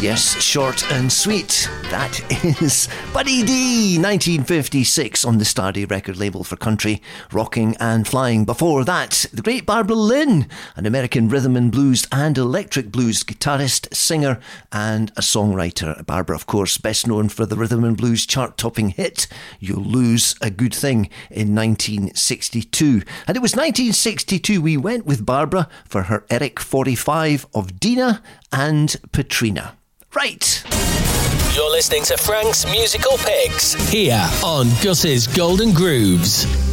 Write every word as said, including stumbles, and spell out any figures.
Yes, short and sweet. That is Buddy D, nineteen fifty-six, on the Starday record label for country, rocking and flying. Before that, the great Barbara Lynn, an American rhythm and blues and electric blues guitarist, singer and a songwriter. Barbara, of course, best known for the rhythm and blues chart-topping hit You'll Lose a Good Thing in nineteen sixty-two. And it was nineteen sixty-two we went with Barbara for her Eric forty-five of Dina and Patrina. Right. You're listening to Frank's Musical Picks here on Gus's Golden Grooves.